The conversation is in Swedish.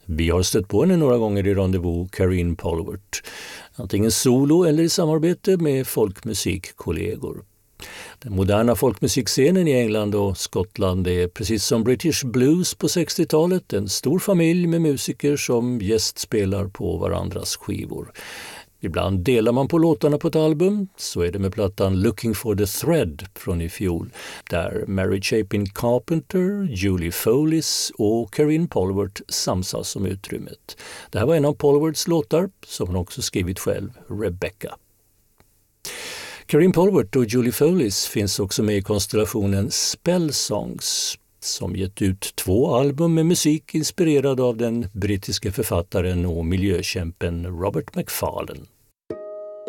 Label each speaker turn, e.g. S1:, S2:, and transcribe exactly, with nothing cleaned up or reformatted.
S1: Vi har stött på henne några gånger i Rendezvous, Karine Polwart. Antingen solo eller i samarbete med folkmusikkollegor. Den moderna folkmusikscenen i England och Skottland är precis som British Blues på sextiotalet en stor familj med musiker som gästspelar på varandras skivor. Ibland delar man på låtarna på ett album, så är det med plattan Looking for the Thread från i fjol, där Mary Chapin Carpenter, Julie Fowlis och Karine Polwart samsas om utrymmet. Det här var en av Polwarts låtar som hon också skrivit själv, Rebecca. Karine Polwart och Julie Fowlis finns också med i konstellationen Spell Songs, som gett ut två album med musik inspirerad av den brittiska författaren och miljökämpen Robert Macfarlane.